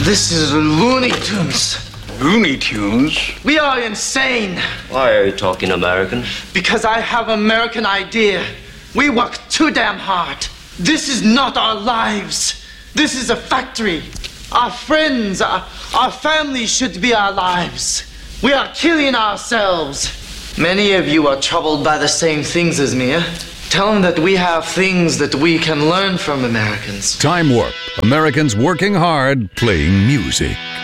This is Looney Tunes. Looney Tunes? We are insane. Why are you talking American? Because I have American idea. We work too damn hard. This is not our lives. This is a factory. Our friends, our family should be our lives. We are killing ourselves. Many of you are troubled by the same things as me. Tell them that we have things that we can learn from Americans. Time Warp. Americans working hard, playing music.